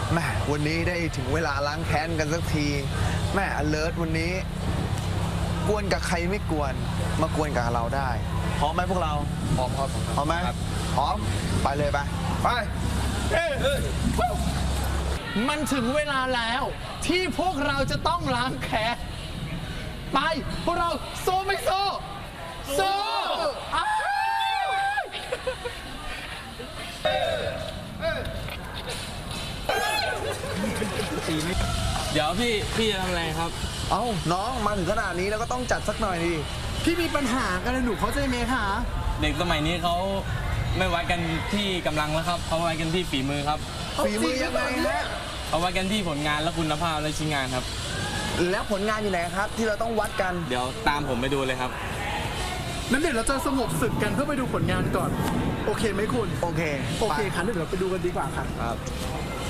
แม่วันนี้ได้ถึงเวลาล้างแค้นกันสักทีแม่alertวันนี้กวนกับใครไม่กวนมากวนกับเราได้พร้อมไหมพวกเราพร้อมครับพร้อมไหมพร้อมไปเลยไปมันถึงเวลาแล้วที่พวกเราจะต้องล้างแค้นไปพวกเราสู้ไม่สู้สู้เดี๋ยวพี่จะทำอะไรครับเอ้าน้องมาถึงขนาดนี้แล้วก็ต้องจัดสักหน่อยดิพี่มีปัญหากันเลยหนูเขาใจไหมคะเด็กสมัยนี้เขาไม่วัดกันที่กำลังแล้วครับเขาวัดกันที่ฝีมือครับฝีมือยังไงฮะเขาวัดกันที่ผลงานและคุณภาพและชิ้นงานครับแล้วผลงานอยู่ไหนครับที่เราต้องวัดกันเดี๋ยวตามผมไปดูเลยครับนั้นเดี๋ยวเราจะสงบศึกกันเพื่อไปดูผลงานก่อนโอเคไหมคุณโอเคค่ะเดี๋ยวเราไปดูกันดีกว่าครับ